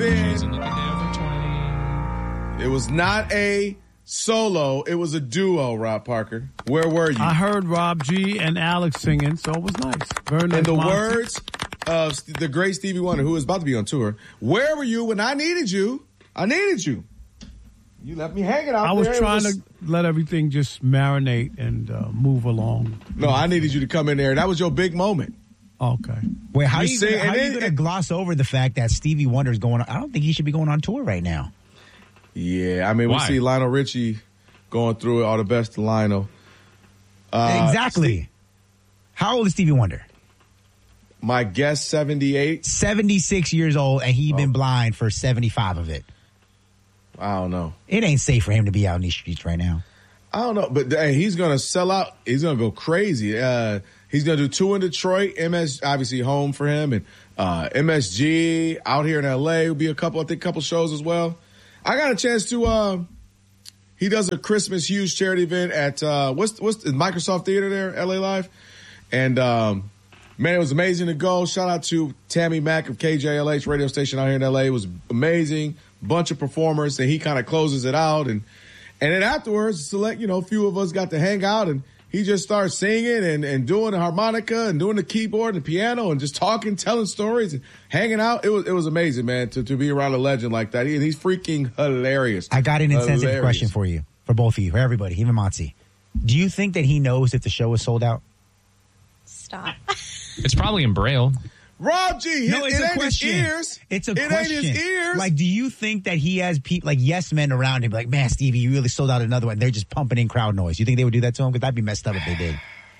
been. She's in the day over 20. It was not a solo. It was a duo, Rob Parker. Where were you? I heard Rob G and Alex singing, so it was nice. Very nice. In the words of the great Stevie Wonder, who is about to be on tour, where were you when I needed you? I needed you. You left me hanging out there. I was trying to let everything just marinate and move along. No, I needed you to come in there. That was your big moment. Okay. Wait, how are you going to gloss over the fact that Stevie Wonder is going on? I don't think he should be going on tour right now. Yeah, I mean, we see Lionel Richie going through it. All the best to Lionel. Exactly. How old is Stevie Wonder? My guess, 78. 76 years old, and he's been blind for 75 of it. I don't know. It ain't safe for him to be out in these streets right now. I don't know, but hey, he's going to sell out. He's going to go crazy. He's going to do 2 in Detroit. MS, obviously home for him. And MSG out here in L.A. will be a couple shows as well. I got a chance to, he does a Christmas huge charity event at, what's Microsoft Theater there, L.A. Live. And, man, it was amazing to go. Shout out to Tammy Mack of KJLH radio station out here in L.A. It was amazing. Bunch of performers, and he kind of closes it out. And then afterwards, a few of us got to hang out, and he just started singing and doing the harmonica and doing the keyboard and the piano and just talking, telling stories and hanging out. It was amazing, man, to be around a legend like that. He's freaking hilarious. I got an insensitive question for you, for both of you, for everybody, even Monty. Do you think that he knows if the show is sold out? Stop. It's probably in Braille. Rob G, no, it's a question. His ears. It's a question. It ain't his ears. Like, do you think that he has people like yes men around him, like, man, Stevie, you really sold out another one? They're just pumping in crowd noise. You think they would do that to him? Because that'd be messed up if they did.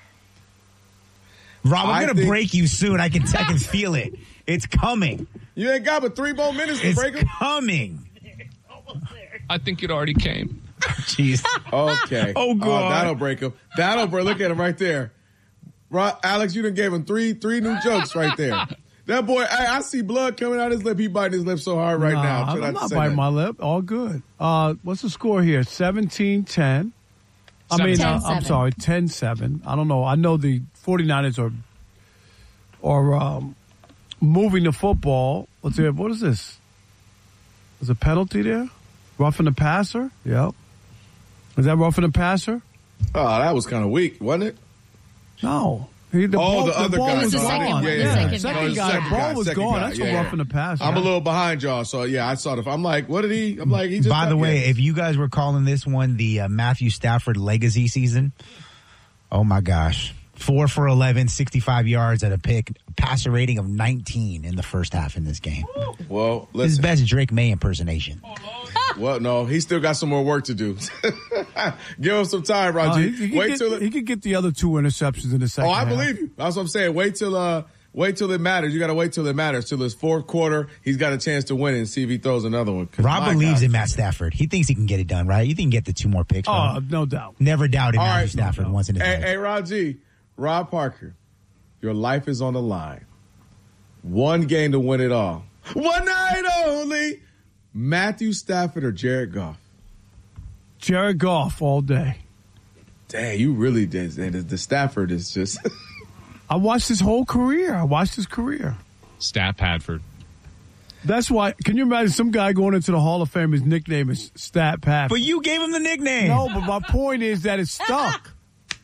Rob, I'm going to break you soon. I can feel it. It's coming. You ain't got but 3 more minutes to break him. It's coming. I think it already came. Jeez. Okay. Oh, God. That'll break him. Look at him right there. Alex, you done gave him three new jokes right there. That boy, I see blood coming out his lip. He biting his lip so hard right now. I'm not biting my lip. All good. What's the score here? 17-10. I'm sorry, 10-7. I don't know. I know the 49ers are moving the football. What is this? There's a penalty there? Roughing the passer? Yep. Is that roughing the passer? Oh, that was kind of weak, wasn't it? No. The other guy. The second guy. The ball was gone. That's a rough in the pass. I'm a little behind y'all, so yeah, I saw I'm like, what did he? I'm like, he just. By the way, if you guys were calling this one the Matthew Stafford legacy season, oh my gosh. 4 for 11, 65 yards at a pick, passer rating of 19 in the first half in this game. Well, listen. His best Drake May impersonation. Well, no, he still got some more work to do. Give him some time, Roger. He could get the other 2 interceptions in the second half. I believe you. That's what I'm saying. Wait till it matters. You got to wait till it matters. Till this fourth quarter, he's got a chance to win it and see if he throws another one. Rob believes in Matt Stafford. He thinks he can get it done, right? You think he can get the 2 more picks? Oh, no doubt. Never doubted Matthew Stafford once in his life. Hey, Rob Parker, your life is on the line. 1 game to win it all. 1 night only. Matthew Stafford or Jared Goff? Jared Goff all day. Dang, you really did. The Stafford is just... I watched his whole career. Stat Padford. That's why. Can you imagine some guy going into the Hall of Fame, his nickname is Stat Padford? But you gave him the nickname. No, but my point is that it's stuck.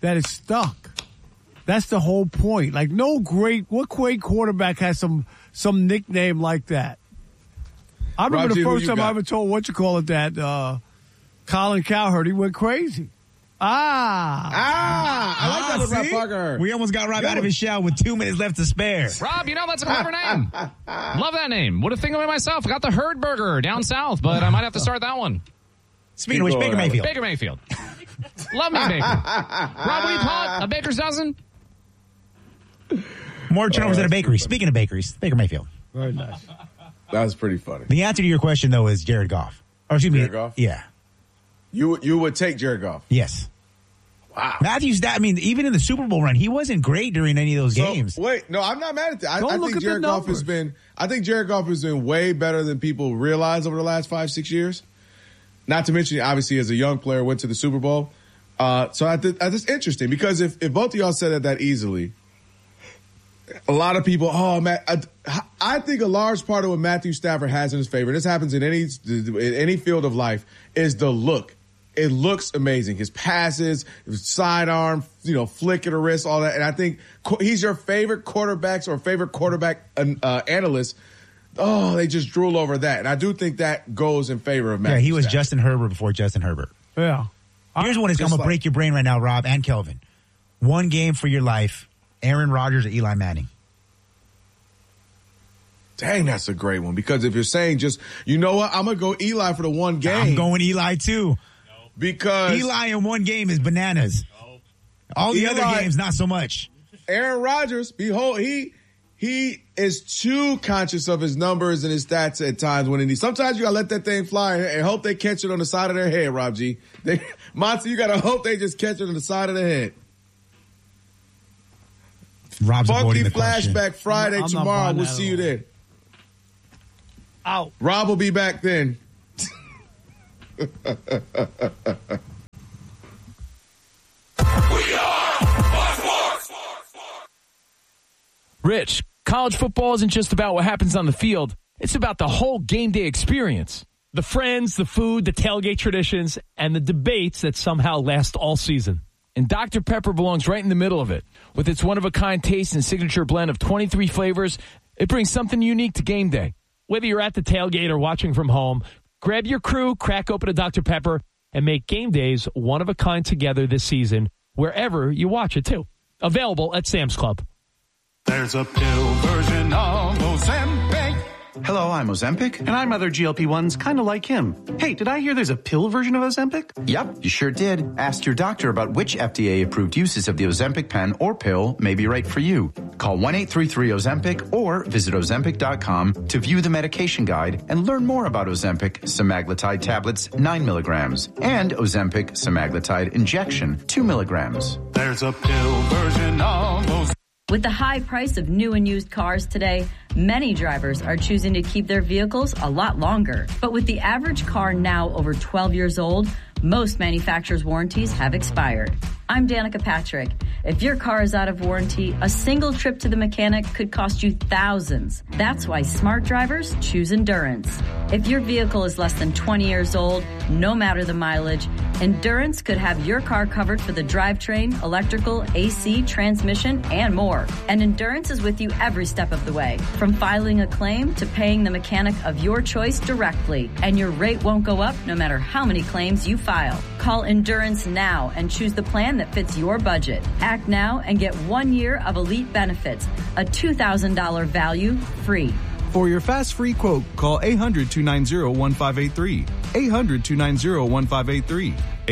That's the whole point. Like, what great quarterback has some nickname like that? I remember the first time I ever told that Colin Cowherd, he went crazy. I like that Rob Parker. We almost got Rob out of his shell with 2 minutes left to spare. Rob, that's a clever name. Love that name. Would have think of it myself. I got the Herd Burger down south, but I might have to start that one. Speaking of which, Baker Mayfield. Baker Mayfield. Love me, Baker. Rob, what do you call it? A baker's dozen? More turnovers than a bakery. Speaking of bakeries, Baker Mayfield. Very nice. That was pretty funny. The answer to your question, though, is Jared Goff. Or excuse me. Jared Goff? Yeah. You would take Jared Goff? Yes. Wow. Matthews, even in the Super Bowl run, he wasn't great during any of those games. Wait, no, I'm not mad at that. I think Jared Goff has been way better than people realize over the last 5-6 years. Not to mention, obviously, as a young player, went to the Super Bowl. So I think it's interesting because if both of y'all said it that easily, a lot of people, I think a large part of what Matthew Stafford has in his favor, this happens in any field of life, is the look. It looks amazing. His passes, his sidearm, flick of the wrist, all that. And I think he's your favorite quarterbacks or favorite quarterback analyst. Oh, they just drool over that. And I do think that goes in favor of Matthew Stafford. Yeah, he was Stafford. Justin Herbert before Justin Herbert. Yeah. Here's one that's going to break your brain right now, Rob and Kelvin. One game for your life, Aaron Rodgers or Eli Manning? Dang, that's a great one. Because if you're saying just, you know what, I'm going to go Eli for the one game. I'm going Eli too. Because Eli in one game is bananas. All the other games, not so much. Aaron Rodgers, behold, he is too conscious of his numbers and his stats at times when sometimes you got to let that thing fly and hope they catch it on the side of their head, Rob G. Monty, you got to hope they just catch it on the side of the head. Rob's Funky the Flashback question. Friday tomorrow. We'll see you then. Out. Rob will be back then. Rich, college football isn't just about what happens on the field. It's about the whole game day experience. The friends, the food, the tailgate traditions, and the debates that somehow last all season. And Dr. Pepper belongs right in the middle of it. With its one-of-a-kind taste and signature blend of 23 flavors, it brings something unique to game day. Whether you're at the tailgate or watching from home, grab your crew, crack open a Dr. Pepper, and make game days one-of-a-kind together this season, wherever you watch it, too. Available at Sam's Club. There's a pill version of Ozempic. Hello, I'm Ozempic. And I'm other GLP-1s kind of like him. Hey, did I hear there's a pill version of Ozempic? Yep, you sure did. Ask your doctor about which FDA-approved uses of the Ozempic pen or pill may be right for you. Call 1-833-OZEMPIC or visit Ozempic.com to view the medication guide and learn more about Ozempic semaglutide tablets 9 milligrams and Ozempic semaglutide injection 2 milligrams. There's a pill version of Ozempic. With the high price of new and used cars today, many drivers are choosing to keep their vehicles a lot longer. But with the average car now over 12 years old, most manufacturers' warranties have expired. I'm Danica Patrick. If your car is out of warranty, a single trip to the mechanic could cost you thousands. That's why smart drivers choose Endurance. If your vehicle is less than 20 years old, no matter the mileage, Endurance could have your car covered for the drivetrain, electrical, AC, transmission, and more. And Endurance is with you every step of the way, from filing a claim to paying the mechanic of your choice directly. And your rate won't go up no matter how many claims you file. Call Endurance now and choose the plan that fits your budget. Act now and get 1 year of elite benefits, a $2,000 value free. For your fast free quote, call 800-290-1583. 800-290-1583.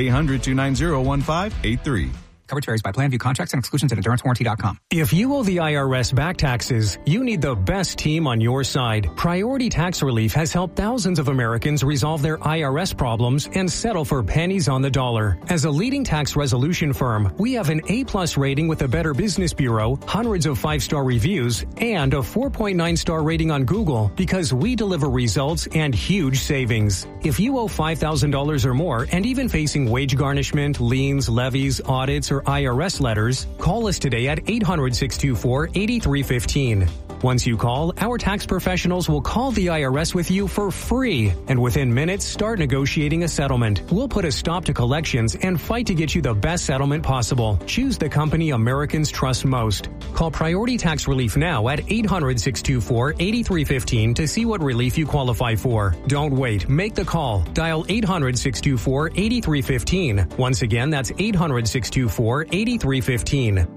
800-290-1583. Coverage varies by plan. View contracts and exclusions at EnduranceWarranty.com. If you owe the IRS back taxes, you need the best team on your side. Priority Tax Relief has helped thousands of Americans resolve their IRS problems and settle for pennies on the dollar. As a leading tax resolution firm, we have an A+ rating with the Better Business Bureau, hundreds of 5-star reviews, and a 4.9-star rating on Google because we deliver results and huge savings. If you owe $5,000 or more and even facing wage garnishment, liens, levies, audits, or IRS letters, call us today at 800-624-8315. Once you call, our tax professionals will call the IRS with you for free, and within minutes, start negotiating a settlement. We'll put a stop to collections and fight to get you the best settlement possible. Choose the company Americans trust most. Call Priority Tax Relief now at 800-624-8315 to see what relief you qualify for. Don't wait. Make the call. Dial 800-624-8315. Once again, that's 800-624-8315.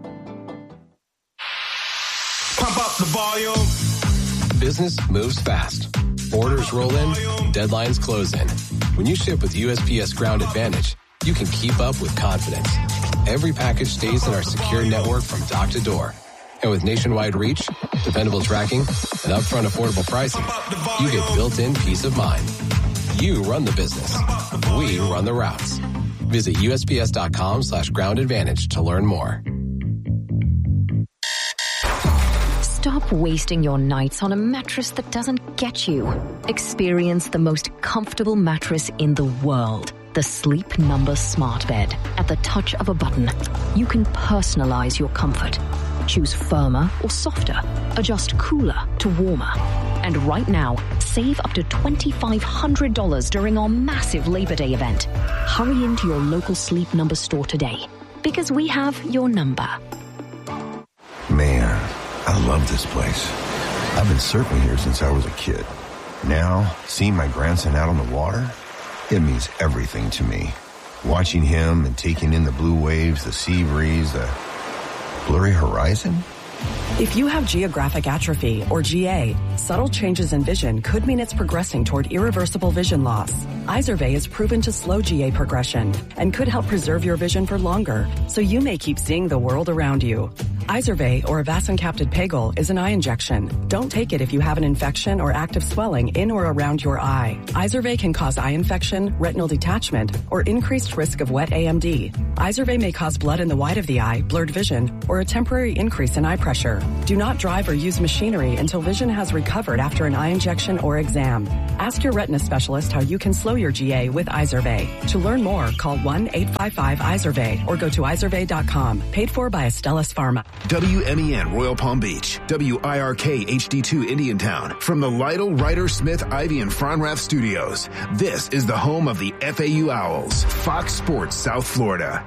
Pump up the volume. Business moves fast. Orders roll in, deadlines close in. When you ship with USPS Ground Advantage, you can keep up with confidence. Every package stays in our secure network from dock to door. And with nationwide reach, dependable tracking, and upfront affordable pricing, you get built-in peace of mind. You run the business. We run the routes. Visit USPS.com/Ground Advantage to learn more. Stop wasting your nights on a mattress that doesn't get you. Experience the most comfortable mattress in the world. The Sleep Number Smart Bed. At the touch of a button, you can personalize your comfort. Choose firmer or softer. Adjust cooler to warmer. And right now, save up to $2,500 during our massive Labor Day event. Hurry into your local Sleep Number store today, because we have your number. Man, I love this place. I've been surfing here since I was a kid. Now, seeing my grandson out on the water, it means everything to me. Watching him and taking in the blue waves, the sea breeze, the blurry horizon. If you have geographic atrophy, or GA, subtle changes in vision could mean it's progressing toward irreversible vision loss. Izervay is proven to slow GA progression and could help preserve your vision for longer, so you may keep seeing the world around you. Izervay, or avacincaptad pegol, is an eye injection. Don't take it if you have an infection or active swelling in or around your eye. Izervay can cause eye infection, retinal detachment, or increased risk of wet AMD. Izervay may cause blood in the white of the eye, blurred vision, or a temporary increase in eye pressure. Do not drive or use machinery until vision has recovered after an eye injection or exam. Ask your retina specialist how you can slow your GA with Izervay. To learn more, call 1-855-IZERVAY or go to izervay.com. Paid for by Astellas Pharma. WMEN Royal Palm Beach, WIRK HD2 Indiantown. From the Lytle, Ryder, Smith, Ivy, and Fronrath studios, this is the home of the FAU Owls, Fox Sports South Florida.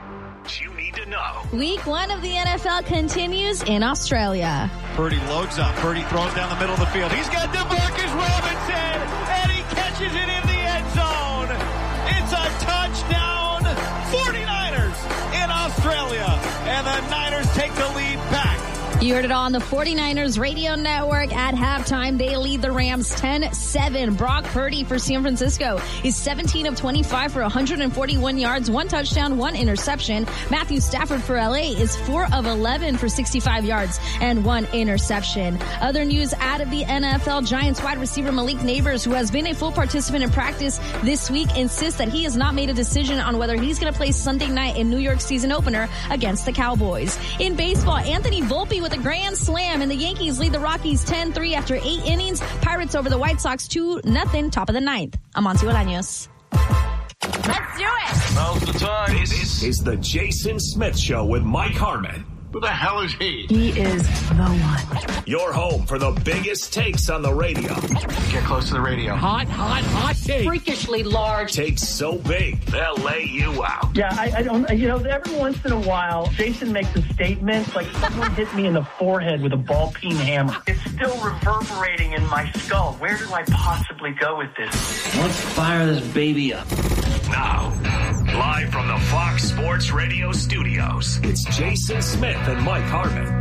Week 1 of the NFL continues in Australia. Purdy loads up. Purdy throws down the middle of the field. He's got DeMarcus Robinson, and he catches it in the end zone. It's a touchdown. 49ers in Australia, and the Niners take the lead back. You heard it all on the 49ers radio network. At halftime, they lead the Rams 10-7. Brock Purdy for San Francisco is 17 of 25 for 141 yards, 1 touchdown, 1 interception. Matthew Stafford for LA is 4 of 11 for 65 yards and 1 interception. Other news out of the NFL, Giants wide receiver Malik Neighbors, who has been a full participant in practice this week, insists that he has not made a decision on whether he's going to play Sunday night in New York's season opener against the Cowboys. In baseball, Anthony Volpe with a grand slam, and the Yankees lead the Rockies 10-3 after 8 innings. Pirates over the White Sox 2-0, top of the 9th. I'm Monty Bolaños. Let's do it! Now's the time. This is the Jason Smith Show with Mike Harmon. Who the hell is he? He is the one. Your home for the biggest takes on the radio. Get close to the radio. Hot take. Freakishly large. Takes so big, they'll lay you out. Yeah, I don't, every once in a while, Jason makes a statement like someone hit me in the forehead with a ball-peen hammer. It's still reverberating in my skull. Where do I possibly go with this? Let's fire this baby up. Now, live from the Fox Sports Radio studios, it's Jason Smith and Mike Harmon.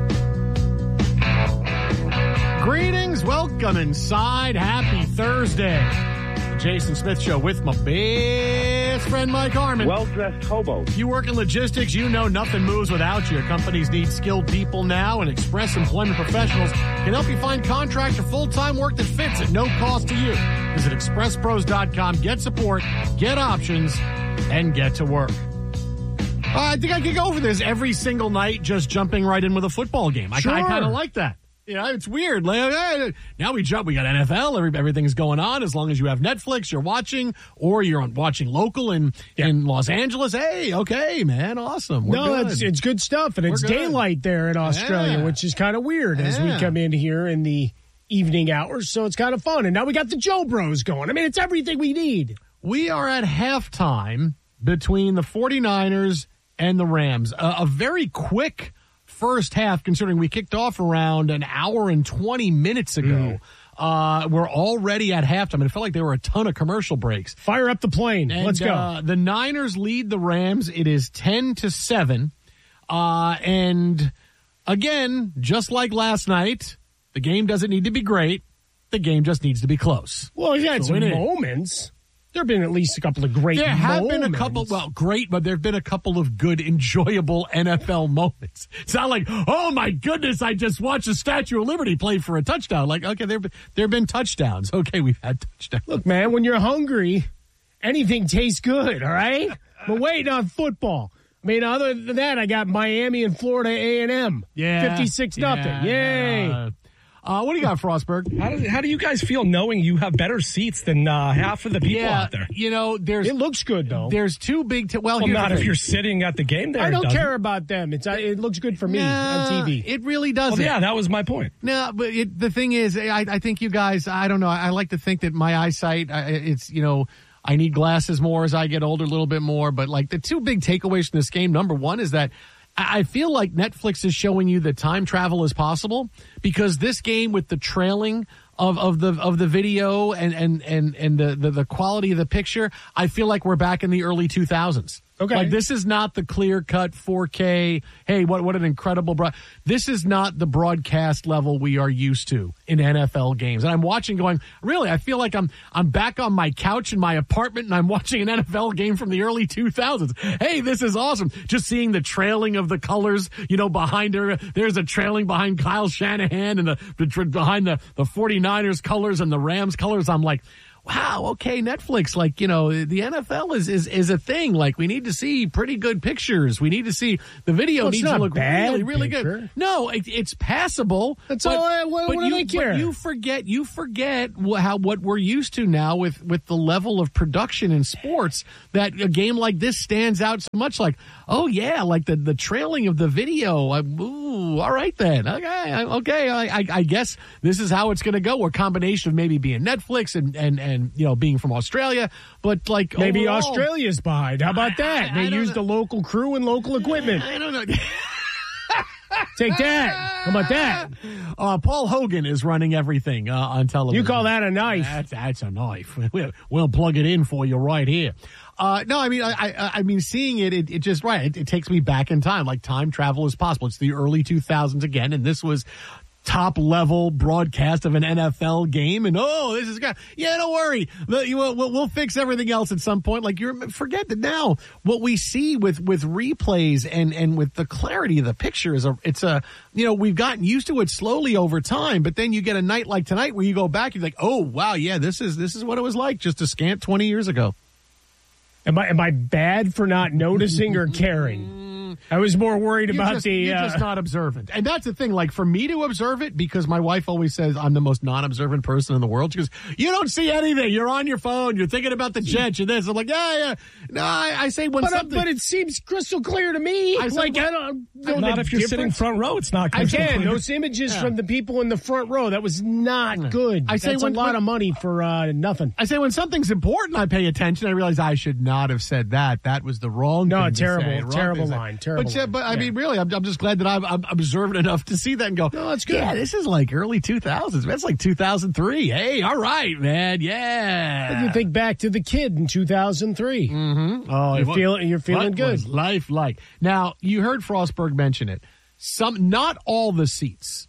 Greetings, welcome inside. Happy Thursday. The Jason Smith Show with my best friend Mike Harmon. Well-dressed hobo. If you work in logistics, you know nothing moves without you. Companies need skilled people now, and Express Employment Professionals can help you find contract or full-time work that fits at no cost to you. Visit expresspros.com, get support, get options, and get to work. I think I could go over this every single night, just jumping right in with a football game. I kind of like that. You know, it's weird. Now we got NFL. Everything's going on. As long as you have Netflix, you're watching, or you're watching local in Los Angeles. Hey, okay, man, awesome. It's good stuff, and it's daylight there in Australia, which is kind of weird as we come in here in the evening hours. So it's kind of fun. And now we got the Joe Bros going. I mean, it's everything we need. We are at halftime between the 49ers and the Rams. A very quick first half, considering we kicked off around an hour and 20 minutes ago. We're already at halftime, and it felt like there were a ton of commercial breaks. Fire up the plane. Let's go. The Niners lead the Rams. It is 10-7. And again, just like last night, the game doesn't need to be great. The game just needs to be close. Well, yeah, it's moments. There have been at least a couple of great moments. There have been a couple, great, but there have been a couple of good, enjoyable NFL moments. It's not like, oh my goodness, I just watched the Statue of Liberty play for a touchdown. Like, okay, there have been touchdowns. Okay, we've had touchdowns. Look, man, when you're hungry, anything tastes good, all right? But wait on football. I mean, other than that, I got Miami and Florida A&M. 56-0. Yay. What do you got, Frostberg? How do you guys feel knowing you have better seats than half of the people out there? You know, it looks good though. There's two big. Well, not if you're sitting at the game there. I don't care about them. It looks good for me on TV. It really doesn't. Well, yeah, that was my point. No, but the thing is, I think you guys. I don't know. I like to think that my eyesight. It's I need glasses more as I get older, a little bit more. But like the two big takeaways from this game. Number one is that I feel like Netflix is showing you that time travel is possible, because this game with the trailing of the video and the quality of the picture, I feel like we're back in the early 2000s. Okay. Like, this is not the clear-cut 4K, hey, what an incredible this is not the broadcast level we are used to in NFL games. And I'm watching going, really, I feel like I'm back on my couch in my apartment and I'm watching an NFL game from the early 2000s. Hey, this is awesome. Just seeing the trailing of the colors, behind her. There's a trailing behind Kyle Shanahan and behind the 49ers colors and the Rams colors. I'm like, wow, okay, Netflix, the NFL is a thing. Like, we need to see pretty good pictures. We need to see the video needs to look really, really good. No, it's passable. That's all. What do they care? But you forget what we're used to now with the level of production in sports, that a game like this stands out so much. Like, oh yeah, like the trailing of the video. Ooh, all right then. Okay. I guess this is how it's going to go. A combination of maybe being Netflix and being from Australia, but like maybe overall, Australia's behind. How about that? They used the local crew and local equipment. I don't know. Take that. How about that? Paul Hogan is running everything on television. You call that a knife? That's a knife. We'll plug it in for you right here. No, I mean, I mean, seeing it just right. It takes me back in time. Like, time travel is possible. It's the early 2000s again, and this was top level broadcast of an NFL game, and this is good. Yeah, don't worry, we'll fix everything else at some point. Like, forget that now. What we see with replays and with the clarity of the picture we've gotten used to it slowly over time. But then you get a night like tonight where you go back, you're like, oh wow, yeah, this is what it was like just a scant 20 years ago. Am I bad for not noticing or caring? I was more worried about you're just not observant. And that's the thing. Like, for me to observe it, because my wife always says I'm the most non-observant person in the world. She goes, you don't see anything. You're on your phone. You're thinking about the Jets. You're this. I'm like, yeah. No, I say when something. But it seems crystal clear to me. I don't know. Not if you're sitting front row. It's not crystal clear. Those images from the people in the front row, that was not good. That's a lot of money for nothing. I say when something's important, I pay attention. I realize I should not have said that. That was the wrong thing terrible line. But I mean, really, I'm just glad that I'm observant enough to see that and go, no, that's good. Yeah, this is like early 2000s. That's like 2003. Hey, all right, man. Yeah. And you think back to the kid in 2003. Mm-hmm. Oh, you're feeling good. What was life like? Now, you heard Frostberg mention it. Not all the seats,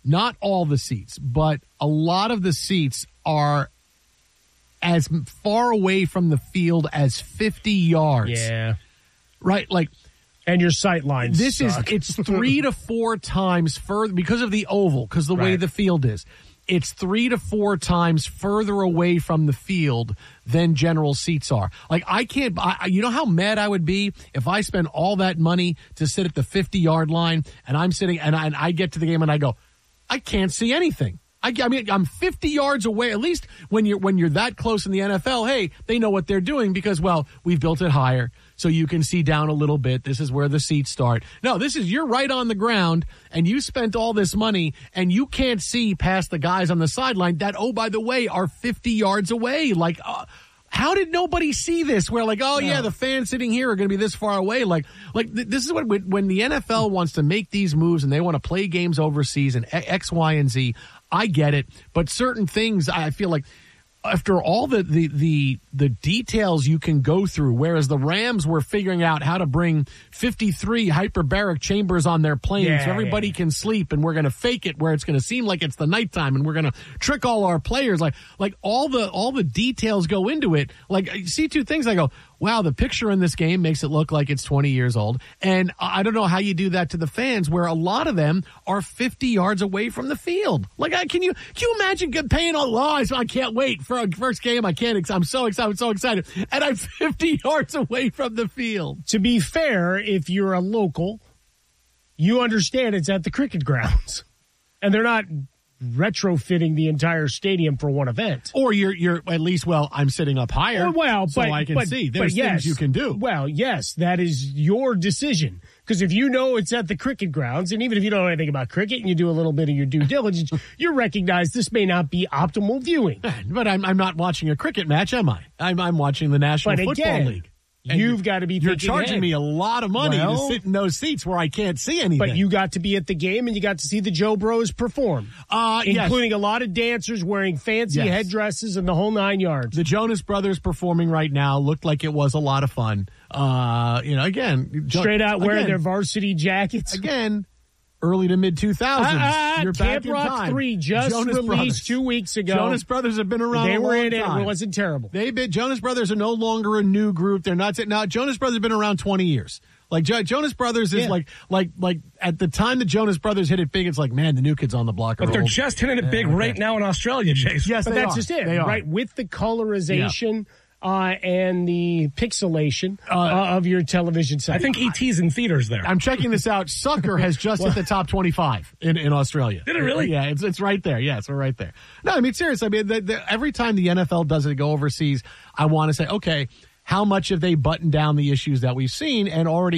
but a lot of the seats are as far away from the field as 50 yards. Yeah. Right? Like, and your sight lines it's 3 to 4 times further because of the oval, because the way the field is. It's 3 to 4 times further away from the field than general seats are. Like, you know how mad I would be if I spend all that money to sit at the 50-yard line and I'm sitting and I get to the game and I go, I can't see anything. I mean, I'm 50 yards away. At least when you're that close in the NFL, hey, they know what they're doing because, well, we've built it higher so you can see down a little bit. This is where the seats start. No, you're right on the ground and you spent all this money and you can't see past the guys on the sideline that, oh, by the way, are 50 yards away. Like, how did nobody see this? Where like, oh yeah, the fans sitting here are going to be this far away. Like this is what when the NFL wants to make these moves and they want to play games overseas and X, Y, and Z. I get it, but certain things I feel like after all the details you can go through, whereas the Rams were figuring out how to bring 53 hyperbaric chambers on their plane so everybody can sleep, and we're going to fake it where it's going to seem like it's the nighttime, and we're going to trick all our players. Like all the details go into it. Like, I see two things. I go, wow, the picture in this game makes it look like it's 20 years old. And I don't know how you do that to the fans, where a lot of them are 50 yards away from the field. Like, can you imagine paying all lies? I can't wait for a first game. I'm so excited. And I'm 50 yards away from the field. To be fair, if you're a local, you understand it's at the cricket grounds. And they're not retrofitting the entire stadium for one event. Or you're at least, I'm sitting up higher, so I can see. There's things you can do. Well, yes, that is your decision. Because if you know it's at the cricket grounds, and even if you don't know anything about cricket and you do a little bit of your due diligence, you recognize this may not be optimal viewing. But I'm not watching a cricket match, am I? I'm watching the National Football League. You've got to be You're charging me a lot of money to sit in those seats where I can't see anything. But you got to be at the game and you got to see the Joe Bros perform, including a lot of dancers wearing fancy headdresses and the whole 9 yards. The Jonas Brothers performing right now looked like it was a lot of fun. Again, straight out wearing their varsity jackets. Again, early to mid 2000s. You're back Camp Rock 3 just Jonas released Brothers. 2 weeks ago. Jonas Brothers have been around. They a were long in it. time. It wasn't terrible. Jonas Brothers are no longer a new group. They're not now. Jonas Brothers have been around 20 years. Like Jonas Brothers is like at the time the Jonas Brothers hit it big. It's like, man, the new kids on the block are But they're old. just hitting it big right now in Australia, Jason. Yes, but that's just it, right? With the colorization. And the pixelation of your television set. I think ET's in theaters there. I'm checking this out. Sucker has just hit the top 25 in Australia. Did it really? Yeah, it's right there. Yes, we're right there. No, I mean, seriously. I mean, every time the NFL does it, go overseas, I want to say, okay, how much have they buttoned down the issues that we've seen and already